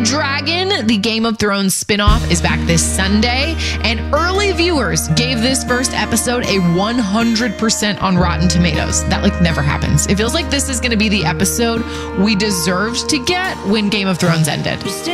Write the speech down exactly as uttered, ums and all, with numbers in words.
Dragon, the Game of Thrones spinoff, is back this Sunday, and early viewers gave this first episode a one hundred percent on Rotten Tomatoes. That like never happens. It feels like this is going to be the episode we deserved to get when Game of Thrones ended.